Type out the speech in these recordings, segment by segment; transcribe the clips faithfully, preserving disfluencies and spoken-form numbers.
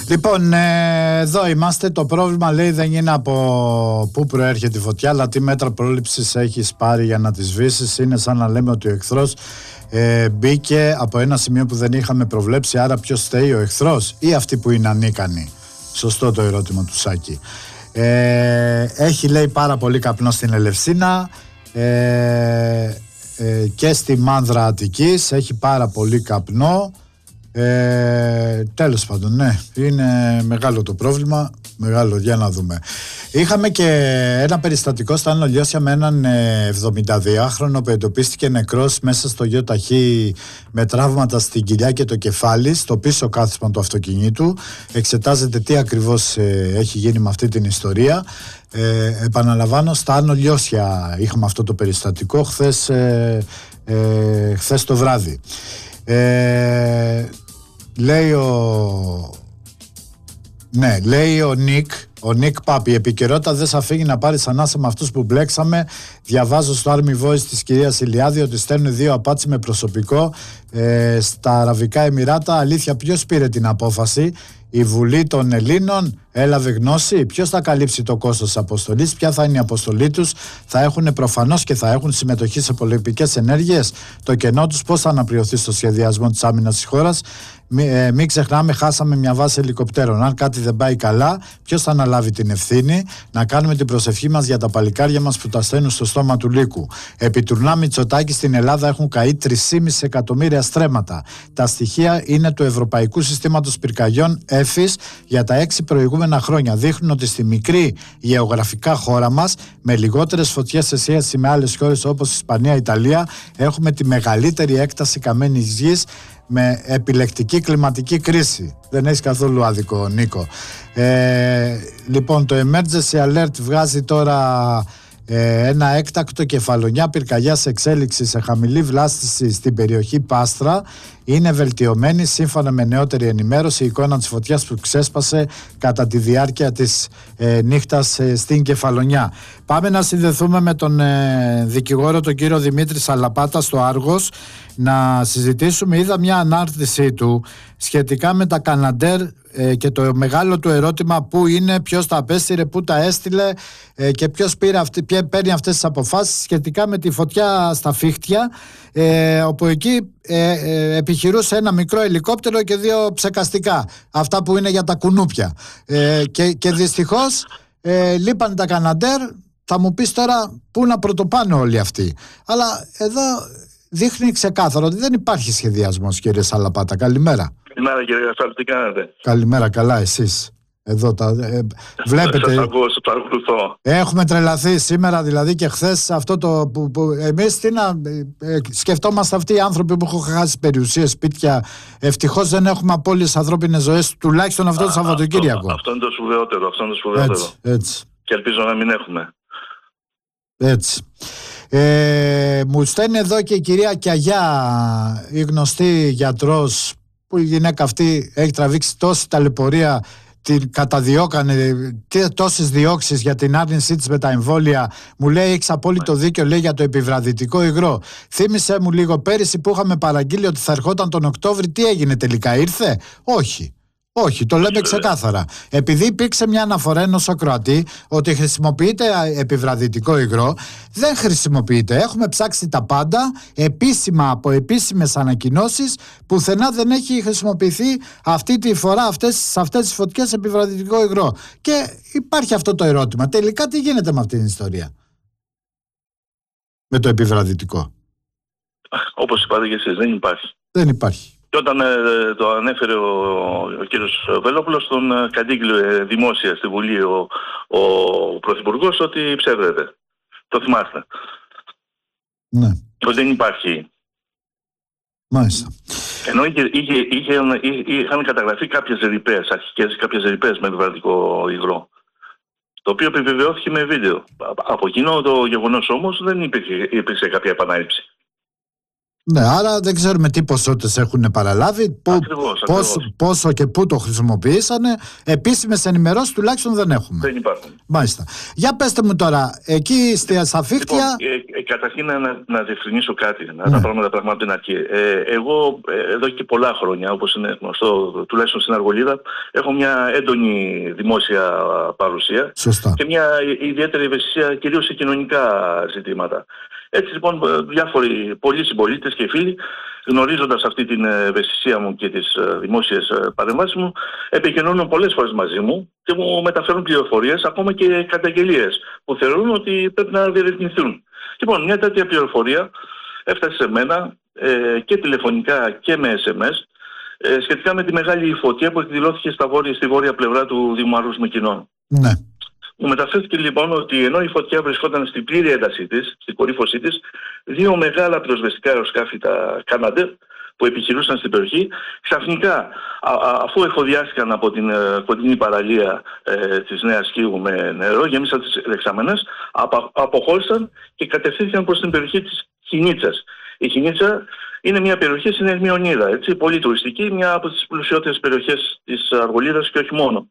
Λοιπόν, ε, εδώ είμαστε. Το πρόβλημα, λέει, δεν είναι από πού προέρχεται η φωτιά, αλλά τι μέτρα πρόληψης έχεις πάρει για να τη σβήσεις. Είναι σαν να λέμε ότι ο εχθρός ε, μπήκε από ένα σημείο που δεν είχαμε προβλέψει. Άρα ποιος φταίει, ο εχθρός ή αυτοί που είναι ανίκανοι? Σωστό το ερώτημα του Σάκη. Ε, έχει, λέει, πάρα πολύ καπνό στην Ελευσίνα ε, ε, και στη Μάνδρα Αττικής έχει πάρα πολύ καπνό. Ε, τέλος πάντων, ναι, είναι μεγάλο το πρόβλημα. Μεγάλο, για να δούμε. Είχαμε και ένα περιστατικό στα Άνω Λιώσια με έναν εβδομηνταδυάχρονο που εντοπίστηκε νεκρός μέσα στο γεωταχή με τραύματα στην κοιλιά και το κεφάλι, στο πίσω κάθισμα του αυτοκινήτου. Εξετάζεται τι ακριβώς ε, έχει γίνει με αυτή την ιστορία. Ε, επαναλαμβάνω, στα Άνω Λιώσια είχαμε αυτό το περιστατικό χθες, ε, ε, χθες το βράδυ. Ε, λέει ο Ναι, λέει ο Νίκ, ο Νίκ Πάπη, η επικαιρότητα δεν σε αφήνει να πάρεις ανάσα με αυτούς που μπλέξαμε. Διαβάζω στο Army Voice της κυρίας Ηλιάδη ότι στέλνουν δύο απάτσι με προσωπικό ε, στα Αραβικά Εμιράτα. Αλήθεια, ποιος πήρε την απόφαση? Η Βουλή των Ελλήνων έλαβε γνώση? Ποιος θα καλύψει το κόστος της αποστολής? Ποια θα είναι η αποστολή τους? Θα έχουν προφανώς και θα έχουν συμμετοχή σε πολεμικές ενέργειες? Το κενό τους πώς θα αναπληρωθεί στο σχεδιασμό της άμυνας της χώρας? Μην, ε, μην ξεχνάμε, χάσαμε μια βάση ελικοπτέρων. Αν κάτι δεν πάει καλά, ποιος θα αναλάβει την ευθύνη? Να κάνουμε την προσευχή μας για τα παλικάρια μας που τα στέλνουν στο στόμα του λύκου. Επί τουρνά Μητσοτάκη στην Ελλάδα έχουν καεί τρία κόμμα πέντε εκατομμύρια στρέμματα. Τα στοιχεία είναι του Ευρωπαϊκού Συστήματος Πυρκαγιών ΕΦΙΣ για τα έξι προηγούμενα χρόνια. Δείχνουν ότι στη μικρή γεωγραφικά χώρα μας, με λιγότερες φωτιές σε σχέση με άλλες χώρες όπως η Ισπανία, η Ιταλία, έχουμε τη μεγαλύτερη έκταση καμένης γης με επιλεκτική κλιματική κρίση. Δεν έχεις καθόλου άδικο, Νίκο. Ε, λοιπόν, το Emergency Alert βγάζει τώρα ε, ένα έκτακτο κεφαλονιά πυρκαγιά σε εξέλιξη σε χαμηλή βλάστηση στην περιοχή Πάστρα. Είναι βελτιωμένη σύμφωνα με νεότερη ενημέρωση η εικόνα της φωτιάς που ξέσπασε κατά τη διάρκεια της ε, νύχτας ε, στην Κεφαλονιά. Πάμε να συνδεθούμε με τον ε, δικηγόρο τον κύριο Δημήτρη Σαλαπάτα στο Άργος να συζητήσουμε. Είδα μια ανάρτησή του σχετικά με τα Καναντέρ ε, και το μεγάλο του ερώτημα πού είναι, ποιος τα απέστειλε, πού τα έστειλε ε, και ποιος πήρε αυτή, ποιο, παίρνει αυτές τις αποφάσεις σχετικά με τη φωτιά στα Φίχτια, ε, όπου εκεί ε, ε, επιχειρούσε ένα μικρό ελικόπτερο και δύο ψεκαστικά, αυτά που είναι για τα κουνούπια, ε, και, και δυστυχώς ε, λείπαν τα Καναντέρ. Θα μου πεις τώρα πού να πρωτοπάνε όλοι αυτοί, αλλά εδώ δείχνει ξεκάθαρο ότι δεν υπάρχει σχεδιασμός, κύριε Σαλαπάτα. Καλημέρα. Καλημέρα, κύριε Γασάλη, τι κάνετε? Καλημέρα, καλά, εσείς? Εδώ τα ε, βλέπετε. Σας ακούω, σας παρακολουθώ. Έχουμε τρελαθεί σήμερα, δηλαδή, και χθες αυτό το που, που εμείς τι να ε, σκεφτόμαστε αυτοί οι άνθρωποι που έχουν χάσει περιουσίες, σπίτια. Ευτυχώς δεν έχουμε απώλειες ανθρώπινες ζωές, τουλάχιστον αυτό το Σαββατοκύριακο. Αυτό, αυτό είναι το σπουδαιότερο. Αυτό είναι το σπουδαιότερο. Έτσι, έτσι. Και ελπίζω να μην έχουμε. Έτσι. Ε, μου στέλνει εδώ και η κυρία Κιαγιά, η γνωστή γιατρός, που η γυναίκα αυτή έχει τραβήξει τόση ταλαιπωρία, την καταδιώκανε τόσες διώξεις για την άρνησή της με τα εμβόλια. Μου λέει έχεις απόλυτο δίκιο, λέει, για το επιβραδυτικό υγρό. Θύμισε μου λίγο πέρυσι που είχαμε παραγγείλει ότι θα ερχόταν τον Οκτώβρη. Τι έγινε τελικά, ήρθε? Όχι. Όχι, το λέμε ξεκάθαρα. Επειδή υπήρξε μια αναφορά ενός ακροατή ότι χρησιμοποιείται επιβραδυτικό υγρό, δεν χρησιμοποιείται. Έχουμε ψάξει τα πάντα επίσημα από επίσημες ανακοινώσεις. Πουθενά δεν έχει χρησιμοποιηθεί αυτή τη φορά αυτές, σε αυτές τις φωτιές επιβραδυτικό υγρό. Και υπάρχει αυτό το ερώτημα. Τελικά τι γίνεται με αυτή την ιστορία? Με το επιβραδυτικό. Όπως είπατε και εσείς, δεν υπάρχει. Δεν υπάρχει. Και όταν ε, το ανέφερε ο, ο κύριος Βέλοπουλος, τον ε, κατήγγειλε ε, δημόσια στη Βουλή ο, ο Πρωθυπουργός ότι ψεύδεται. Το θυμάστε? Ναι. Ότι δεν υπάρχει. Μάλιστα. Ενώ είχε, είχε, είχε, είχαν καταγραφεί κάποιες ρηπές, αρχικές κάποιες ρηπές με επιβραδυτικό υγρό, το οποίο επιβεβαιώθηκε με βίντεο. Από εκείνο το γεγονός όμως δεν υπήρχε, υπήρξε κάποια επανάληψη. Ναι, άρα δεν ξέρουμε τι ποσότητες έχουν παραλάβει, που, ακριβώς, πόσο, ακριβώς. πόσο και πού το χρησιμοποιήσανε. Επίσημες ενημερώσεις τουλάχιστον δεν έχουμε. Δεν υπάρχουν. Μάλιστα. Για πέστε μου τώρα, εκεί στα Φίχτια. Λοιπόν, ε, ε, καταρχήν να, να διευκρινίσω κάτι, να τα πράγματα πράγματα από την αρχή. Ε, εγώ ε, εδώ και πολλά χρόνια, όπως είναι γνωστό, τουλάχιστον στην Αργολίδα, έχω μια έντονη δημόσια παρουσία. Σωστά. Και μια ιδιαίτερη ευαισθησία κυρίως σε κοινωνικά ζητήματα. Έτσι λοιπόν διάφοροι πολλοί συμπολίτες και φίλοι, γνωρίζοντας αυτή την ευαισθησία μου και τις δημόσιες παρεμβάσεις μου, επικοινωνούν πολλές φορές μαζί μου και μου μεταφέρουν πληροφορίες, ακόμα και καταγγελίες που θεωρούν ότι πρέπει να διερευνηθούν. Λοιπόν, μια τέτοια πληροφορία έφτασε σε μένα ε, και τηλεφωνικά και με ες εμ ες ε, σχετικά με τη μεγάλη φωτιά που εκδηλώθηκε στα βόρεια, στη βόρεια πλευρά του Δήμου Αρούς Μυκηνών. Ναι. Μου μεταφέρθηκε λοιπόν ότι ενώ η φωτιά βρισκόταν στην πλήρη έντασή της, στην κορύφωσή της, δύο μεγάλα πυροσβεστικά αεροσκάφη, τα Canadair, που επιχειρούσαν στην περιοχή, ξαφνικά, α, α, αφού εφοδιάστηκαν από την ε, κοντινή παραλία ε, της Νέας Κίγου με νερό, γέμισαν τις δεξαμενές, απα, αποχώρησαν και κατευθύνθηκαν προς την περιοχή της Χινίτσας. Η Χινίτσα είναι μια περιοχή στην Ερμιονίδα, έτσι, πολύ τουριστική, μια από τις πλουσιότερες περιοχές της Αργολίδας και όχι μόνο.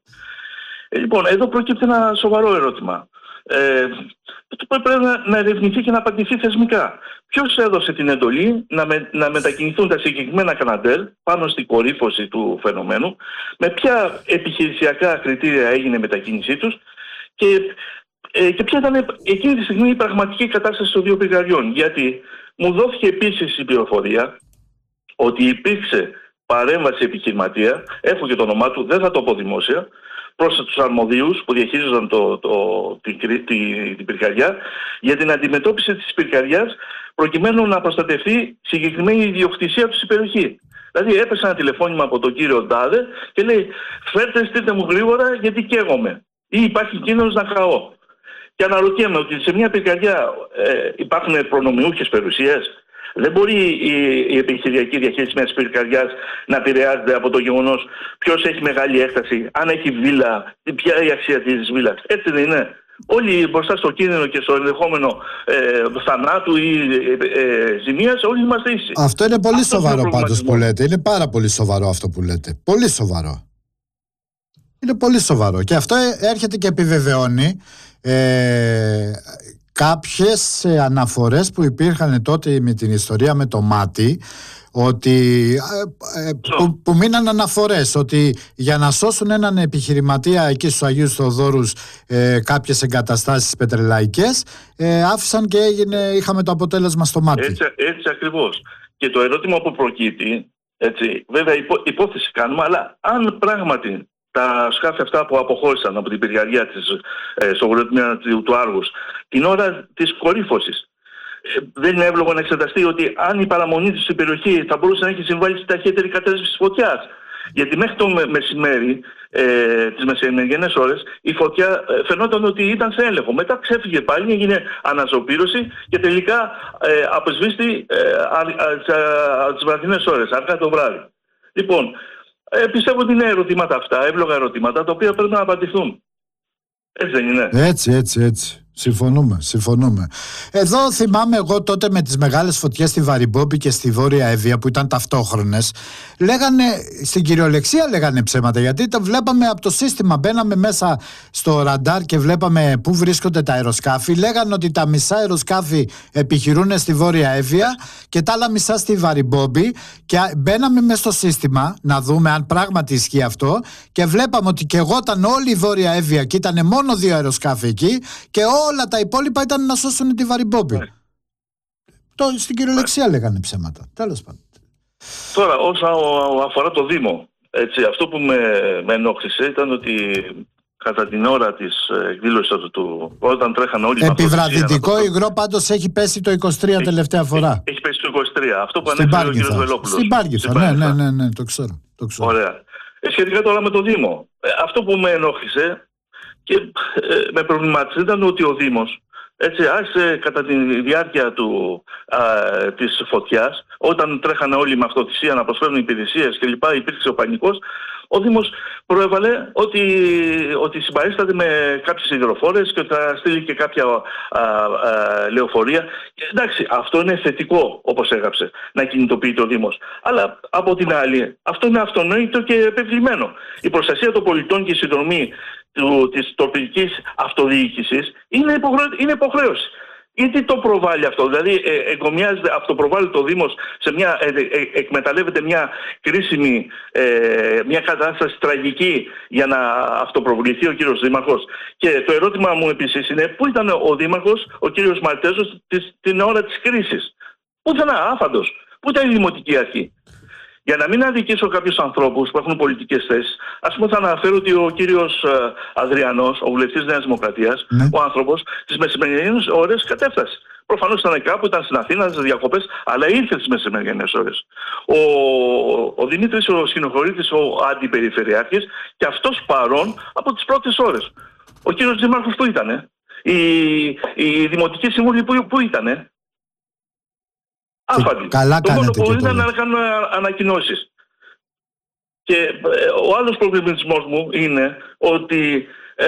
Ε, λοιπόν, εδώ προκύπτει ένα σοβαρό ερώτημα. Ε, πρέπει να, να ερευνηθεί και να απαντηθεί θεσμικά. Ποιος έδωσε την εντολή να, με, να μετακινηθούν τα συγκεκριμένα Canadair πάνω στην κορύφωση του φαινομένου, με ποια επιχειρησιακά κριτήρια έγινε η μετακίνησή τους και, ε, και ποια ήταν εκείνη τη στιγμή η πραγματική κατάσταση των δύο πυργαριών. Γιατί μου δόθηκε επίσης η πληροφορία ότι υπήρξε παρέμβαση επιχειρηματία, έχω και το όνομά του, δεν θα το πω δημόσια, προς τους αρμοδίους που διαχείριζαν το, το, την, την, την πυρκαγιά για την αντιμετώπιση της πυρκαγιάς προκειμένου να προστατευτεί συγκεκριμένη ιδιοκτησία του στην περιοχή. Δηλαδή έπεσε ένα τηλεφώνημα από τον κύριο Ντάδε και λέει φέρτε στείλτε μου γρήγορα γιατί καίγομαι ή υπάρχει κίνδυνος να χαώ. Και αναρωτιέμαι ότι σε μια πυρκαγιά ε, υπάρχουν προνομιούχες περιουσίες. Δεν μπορεί η, η επιχειρησιακή διαχείριση μιας πυρκαγιάς να επηρεάζεται από το γεγονός ποιος έχει μεγάλη έκταση, αν έχει βίλα, ποια είναι η αξία της βίλας. Έτσι δεν είναι. Όλοι μπροστά στο κίνδυνο και στο ενδεχόμενο ε, θανάτου ή ε, ε, ζημίας, όλοι είμαστε ίσοι. Αυτό είναι πολύ αυτό σοβαρό πάντως που λέτε. Είναι πάρα πολύ σοβαρό αυτό που λέτε. Πολύ σοβαρό. Είναι πολύ σοβαρό. Και αυτό έρχεται και επιβεβαιώνει ε, κάποιες αναφορές που υπήρχαν τότε με την ιστορία με το μάτι, ότι, ε, που, που μείναν αναφορές ότι για να σώσουν έναν επιχειρηματία εκεί στους Αγίους Θεοδόρους ε, κάποιες εγκαταστάσεις πετρελαϊκές ε, άφησαν και έγινε, είχαμε το αποτέλεσμα στο μάτι. Έτσι, έτσι ακριβώς. Και το ερώτημα που προκύπτει, έτσι, βέβαια υπό, υπόθεση κάνουμε, αλλά αν πράγματι τα σκάφη αυτά που αποχώρησαν από την πυρκαγιά της ε, στο βορειοτμήμα του Άργους την ώρα της κορύφωσης, ε, δεν είναι εύλογο να εξεταστεί ότι αν η παραμονή της στην περιοχή θα μπορούσε να έχει συμβάλει στην ταχύτερη κατεύθυνση της φωτιάς. Γιατί μέχρι το μεσημέρι, ε, τις μεσημεριανές ώρες, η φωτιά ε, φαινόταν ότι ήταν σε έλεγχο. Μετά ξέφυγε πάλι, έγινε αναζωπήρωση και τελικά ε, απεσβήστη ε, τις βραδινές ώρες, αργά το βράδυ. Λοιπόν, Ε, πιστεύω ότι είναι ερωτήματα αυτά, εύλογα ερωτήματα, τα οποία πρέπει να απαντηθούν. Έτσι δεν είναι? Έτσι, έτσι, έτσι. Συμφωνούμε, συμφωνούμε. Εδώ θυμάμαι εγώ τότε με τις μεγάλες φωτιές στη Βαριμπόμπη και στη Βόρεια Εύβοια που ήταν ταυτόχρονες. Λέγανε, στην κυριολεξία λέγανε ψέματα, γιατί το βλέπαμε από το σύστημα. Μπαίναμε μέσα στο ραντάρ και βλέπαμε πού βρίσκονται τα αεροσκάφη. Λέγανε ότι τα μισά αεροσκάφη επιχειρούν στη Βόρεια Εύβοια και τα άλλα μισά στη Βαριμπόμπη. Και μπαίναμε μέσα στο σύστημα να δούμε αν πράγματι ισχύει αυτό. Και βλέπαμε ότι καιγόταν όλη η Βόρεια Εύβοια και ήταν μόνο δύο αεροσκάφη εκεί. Και όλα τα υπόλοιπα ήταν να σώσουν τη Βαριμπόμπη. Ναι. Το, στην κυριολεξία ναι. λέγανε ψέματα. Τέλος πάντων. Τώρα, όσον αφορά το Δήμο, έτσι, αυτό που με, με ενόχλησε ήταν ότι κατά την ώρα της εκδήλωσης του, του όταν τρέχαν όλοι... Επιβραδυτικό το... υγρό πάντως έχει πέσει το είκοσι τρία έχει, τελευταία φορά. Έχει, έχει πέσει το είκοσι τρία. Αυτό που ανέφερε ο κ. Βελόπουλος. Στην Πάργηθα, ναι, ναι, ναι, ναι, το ξέρω. Το ξέρω. Ωραία. Ε, σχετικά τώρα με το Δήμο. Ε, αυτό που με ενόχλησε και ε, με προβλημάτισε ήταν ότι ο Δήμος Έτσι, άρχισε κατά τη διάρκεια του, α, της φωτιάς, όταν τρέχανε όλοι με αυτοθυσία να προσφέρουν υπηρεσίες κλπ. Υπήρξε ο πανικός. Ο Δήμος προέβαλε ότι, ότι συμπαρίσταται με κάποιες υδροφόρες και ότι θα στείλει και κάποια α, α, λεωφορεία. Και, εντάξει, αυτό είναι θετικό, όπως έγραψε, να κινητοποιείται ο Δήμος. Αλλά από την άλλη, αυτό είναι αυτονόητο και επιβλημένο. Η προστασία των πολιτών και η συνδρομή του, της τοπικής αυτοδιοίκησης είναι, υποχρεω, είναι υποχρέωση. Γιατί το προβάλλει αυτό, δηλαδή ε, εγκομιάζεται, αυτοπροβάλλει το Δήμος σε μια, ε, ε, εκμεταλλεύεται μια κρίσιμη, ε, μια κατάσταση τραγική για να αυτοπροβληθεί ο κύριος Δήμαρχος. Και το ερώτημα μου επίσης είναι πού ήταν ο Δήμαρχος, ο κύριος Μαλτέζος, της, την ώρα της κρίσης. Πού ήταν άφαντος, πού ήταν η Δημοτική Αρχή. Για να μην αδικήσω κάποιους ανθρώπους που έχουν πολιτικές θέσεις, ας πούμε θα αναφέρω ότι ο κύριος Αδριανός, ο βουλευτής Νέας Δημοκρατίας, ναι. ο άνθρωπος, τις μεσημερινές ώρες κατέφτασε. Προφανώς ήταν κάπου, ήταν στην Αθήνα, στις διακοπές, αλλά ήρθε τις μεσημερινές ώρες. Ο, ο Δημήτρης ο Σκηνοχωρήτης, ο αντιπεριφερειάρχης, και αυτός παρόν από τις πρώτες ώρες. Ο κύριος Δήμαρχος που ήτανε, η, η Δημοτική Συμβούλη που, που ήτανε. Άφαντη. Καλά το μόνο που ήταν να κάνουν ανακοινώσεις. Και ε, ο άλλος προβληματισμός μου είναι ότι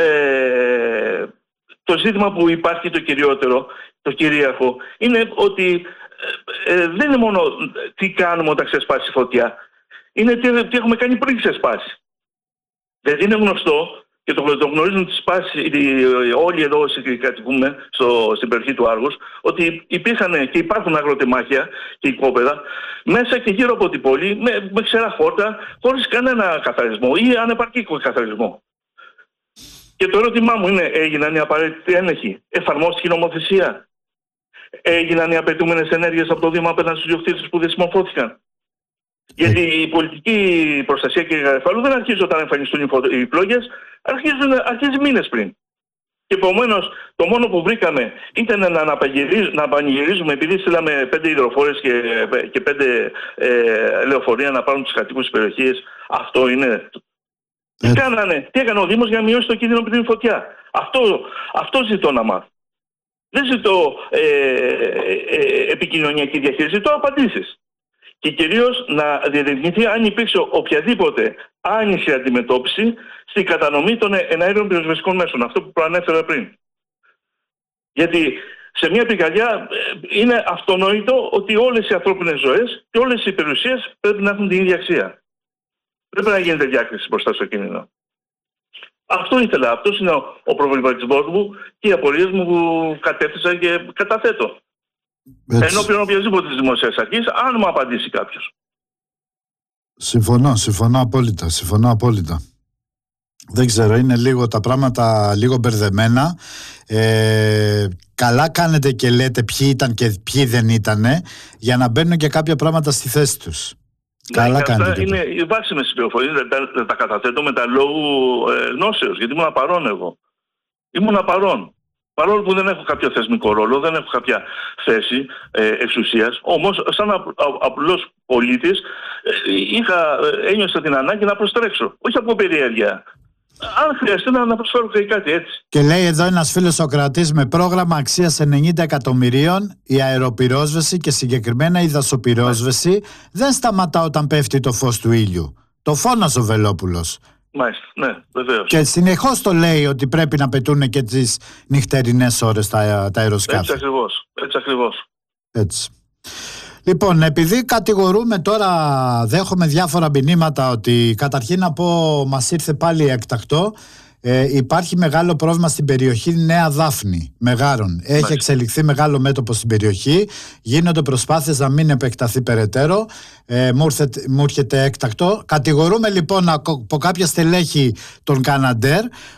ε, το ζήτημα που υπάρχει το κυριότερο, το κυρίαρχο, είναι ότι ε, ε, δεν είναι μόνο τι κάνουμε όταν ξεσπάσει η φωτιά, είναι τι, τι έχουμε κάνει πριν ξεσπάσει. Δηλαδή είναι γνωστό και το, το γνωρίζουν τις σπάσεις, όλοι εδώ όσοι κατοικούμε στο, στην περιοχή του Άργους, ότι υπήρχαν και υπάρχουν αγροτεμάχια και οικόπεδα μέσα και γύρω από την πόλη με, με ξερά χόρτα, χωρίς κανένα καθαρισμό ή ανεπαρκή καθαρισμό. Και το ερώτημά μου είναι, έγιναν οι απαραίτητοι έλεγχοι, εφαρμόστηκε η νομοθεσία, έγιναν οι απαιτούμενες ενέργειες από το Δήμο απέναντι στους διοκτήτες που δεν συμμορφώθηκαν. Γιατί η πολιτική προστασία και εγκεφάλου δεν αρχίζει όταν εμφανιστούν οι πλόγες, αρχίζουν, αρχίζει μήνες πριν. Και επομένως το μόνο που βρήκαμε ήταν να, να πανηγυρίζουμε επειδή στείλαμε πέντε υδροφόρες και, και πέντε ε, λεωφορεία να πάρουν τους κατοίκους της περιοχής. Αυτό είναι. Τι κάνανε, τι έκανε ο Δήμος για να μειώσει το κίνδυνο πριν φωτιά. Αυτό, αυτό ζητώ να μάθω. Δεν ζητώ ε, ε, ε, επικοινωνιακή διαχείριση, ζητώ απαντήσεις. Και κυρίως να διερευνηθεί αν υπήρξε οποιαδήποτε άνηση αντιμετώπιση στην κατανομή των εναέριων πυροσβεστικών μέσων. Αυτό που προανέφερα πριν. Γιατί σε μια πυρκαγιά είναι αυτονόητο ότι όλες οι ανθρώπινες ζωές και όλες οι περιουσίες πρέπει να έχουν την ίδια αξία. Δεν πρέπει να γίνεται διάκριση μπροστά στο κίνδυνο. Αυτό ήθελα. Αυτός είναι ο, ο προβληματισμός μου και οι απορίες μου που κατέθεσα και καταθέτω. Έτσι. Ενώπιον οποιασδήποτε της δημοσίας αρχής, αν μου απαντήσει κάποιος. Συμφωνώ, συμφωνώ απόλυτα, συμφωνώ απόλυτα. Δεν ξέρω, είναι λίγο τα πράγματα λίγο μπερδεμένα. Ε, καλά κάνετε και λέτε ποιοι ήταν και ποιοι δεν ήτανε, για να μπαίνουν και κάποια πράγματα στη θέση τους. Ναι, καλά κάνετε. Αυτά είναι οι βάσιμες πληροφορίες, δεν τα, δεν τα καταθέτω με τα λόγου ε, γνώσεως, γιατί ήμουν παρόν εγώ. Ήμουν παρόν. Παρόλο που δεν έχω κάποιο θεσμικό ρόλο, δεν έχω κάποια θέση ε, εξουσίας, όμως σαν α, α, απλός πολίτης ε, είχα, ε, ένιωσα την ανάγκη να προστρέξω. Όχι από περιέργεια. Αν χρειαστεί να, να προσφέρω και κάτι έτσι. Και λέει εδώ ένας φίλος Σοκρατής, με πρόγραμμα αξίας ενενήντα εκατομμυρίων η αεροπυρόσβεση και συγκεκριμένα η δασοπυρόσβεση δεν σταματά όταν πέφτει το φως του ήλιου. Το φώνασε ο Βελόπουλος. Μάλιστα, ναι, βεβαίως. Και συνεχώς το λέει ότι πρέπει να πετούν και τις νυχτερινές ώρες τα, τα αεροσκάφη. Έτσι ακριβώς, έτσι ακριβώς. Έτσι. Λοιπόν, επειδή κατηγορούμε τώρα, δέχομαι διάφορα μηνύματα ότι καταρχήν να πω μας ήρθε πάλι έκτακτο. Ε, υπάρχει μεγάλο πρόβλημα στην περιοχή Νέα Δάφνη, Μεγάρων. Έχει Μάλιστα. εξελιχθεί μεγάλο μέτωπο στην περιοχή. Γίνονται προσπάθειες να μην επεκταθεί περαιτέρω. Ε, μου, ήρθε, μου έρχεται έκτακτο. Κατηγορούμε λοιπόν από κάποια στελέχη των Καναντέρ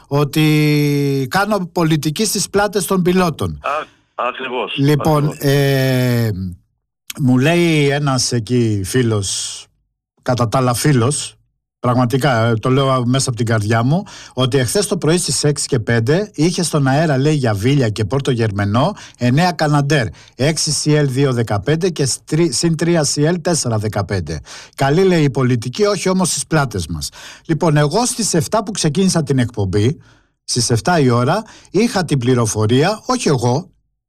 ότι κάνω πολιτική στις πλάτες των πιλότων. Α, ακριβώς. Λοιπόν, ακριβώς. Ε, μου λέει ένας εκεί φίλος, κατά τα άλλα φίλος, πραγματικά το λέω μέσα από την καρδιά μου, ότι εχθές το πρωί στις έξι και πέντε είχε στον αέρα, λέει, για Βίλια και Πόρτο Γερμενό εννέα Καναντέρ, έξι σι ελ δύο δεκαπέντε και συν τρία σι ελ τέσσερα δεκαπέντε. Καλή, λέει, η πολιτική, όχι όμως στις πλάτες μας. Λοιπόν, εγώ στις επτά που ξεκίνησα την εκπομπή, στις επτά η ώρα, είχα την πληροφορία, όχι εγώ,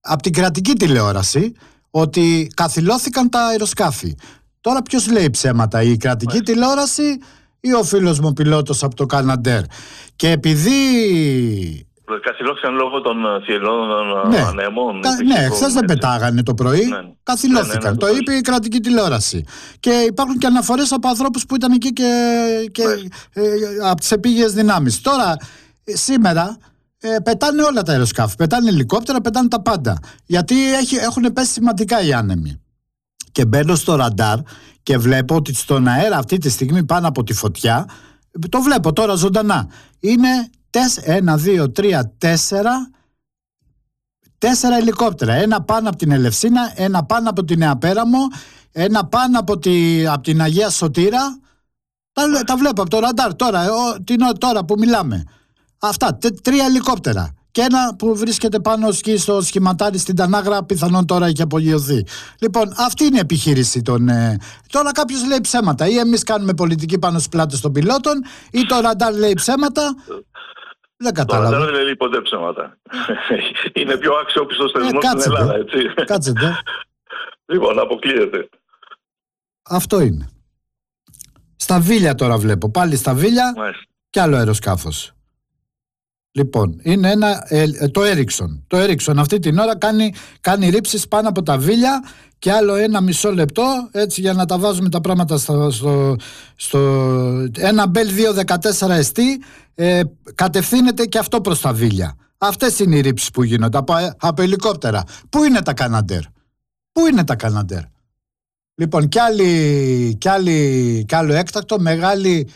από την κρατική τηλεόραση ότι καθυλώθηκαν τα αεροσκάφη. Τώρα ποιος λέει ψέματα, η κρατική Μάλιστα. τηλεόραση ή ο φίλος μου πιλότος από το Καναντέρ? Και επειδή... Καθυλώθηκαν λόγω των θυελών ναι, ανεμών. τα, ναι, χθες δεν πετάγανε το πρωί, ναι, καθυλώθηκαν. Ναι, ναι, ναι, το, το είπε η κρατική τηλεόραση. Και υπάρχουν και αναφορές από ανθρώπους που ήταν εκεί και, και ε, από τις επίγειες δυνάμεις. Τώρα, σήμερα... Ε, πετάνε όλα τα αεροσκάφη, πετάνε ελικόπτερα, πετάνε τα πάντα. Γιατί έχει, έχουν πέσει σημαντικά οι άνεμοι. Και μπαίνω στο ραντάρ και βλέπω ότι στον αέρα αυτή τη στιγμή πάνω από τη φωτιά, το βλέπω τώρα ζωντανά, είναι ένα, δύο, τρία, τέσσερα τέσσερα ελικόπτερα. Ένα πάνω από την Ελευσίνα, ένα πάνω από την Νέα Πέραμο, ένα πάνω από, τη, από την Αγία Σωτήρα. Τα, τα βλέπω από το ραντάρ τώρα, ο, την, τώρα που μιλάμε. Αυτά, τε, τρία ελικόπτερα. Και ένα που βρίσκεται πάνω στο σχηματάρι στην Τανάγρα, πιθανόν τώρα έχει απογειωθεί. Λοιπόν, αυτή είναι η επιχείρηση των. Ε... Τώρα κάποιος λέει ψέματα. Ή εμείς κάνουμε πολιτική πάνω στις πλάτες των πιλότων, ή το ραντάρ λέει ψέματα. Δεν κατάλαβα. Το ραντάρ δεν λέει ποτέ ψέματα. Είναι πιο αξιόπιστος θεσμός ε, στην Ελλάδα, έτσι. Κάτσετε. Λοιπόν, αποκλείεται. Αυτό είναι. Στα Βίλια τώρα βλέπω. Πάλι στα Βίλια κι άλλο αεροσκάφος. Λοιπόν, είναι ένα, ε, το Έριξον. Το Έριξον αυτή την ώρα κάνει, κάνει ρήψεις πάνω από τα Βίλια και άλλο ένα μισό λεπτό, έτσι για να τα βάζουμε τα πράγματα στο... στο, στο ένα Μπέλ δύο δεκατέσσερα Εστ ε, κατευθύνεται και αυτό προς τα Βίλια. Αυτές είναι οι ρήψεις που γίνονται από, από ελικόπτερα. Πού είναι τα Καναντέρ? Πού είναι τα Καναντέρ? Λοιπόν, κι, άλλη, κι, άλλη, κι άλλο έκτακτο, μεγάλη...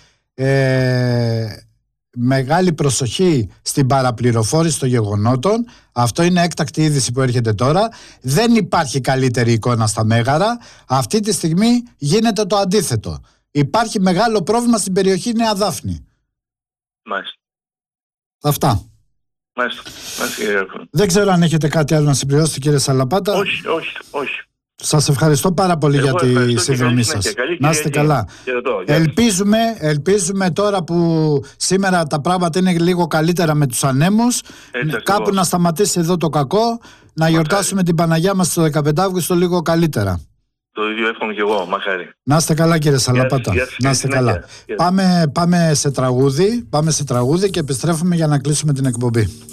Ε, Μεγάλη προσοχή στην παραπληροφόρηση των γεγονότων. Αυτό είναι έκτακτη είδηση που έρχεται τώρα. Δεν υπάρχει καλύτερη εικόνα στα Μέγαρα. Αυτή τη στιγμή γίνεται το αντίθετο. Υπάρχει μεγάλο πρόβλημα στην περιοχή Νέα Δάφνη. Μάλιστα. Αυτά. Μάλιστα. Μάλιστα. Δεν ξέρω αν έχετε κάτι άλλο να συμπληρώσετε, κύριε Σαλαπάτα. Όχι, όχι, όχι. Σας ευχαριστώ πάρα πολύ Εγώ για τη συνδρομή σας. Να είστε καλά. Ελπίζουμε, ελπίζουμε τώρα που σήμερα τα πράγματα είναι λίγο καλύτερα με τους ανέμους, έτσι, κάπου ακριβώς. Να σταματήσει εδώ το κακό, να Μαχάρι. Γιορτάσουμε την Παναγιά μας το δεκαπέντε Αυγούστου λίγο καλύτερα. Το ίδιο εύχομαι και εγώ, μαχάρι. Να είστε καλά, κύριε Σαλαπάτα. Για, για, να είστε καλά. Για, για. Πάμε, πάμε, σε τραγούδι, πάμε σε τραγούδι και επιστρέφουμε για να κλείσουμε την εκπομπή.